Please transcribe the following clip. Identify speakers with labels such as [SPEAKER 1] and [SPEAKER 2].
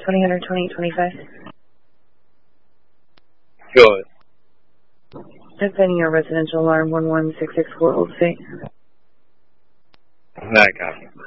[SPEAKER 1] 2025.
[SPEAKER 2] Go ahead.
[SPEAKER 1] Defending your residential alarm 11664 Old State.
[SPEAKER 2] That copy.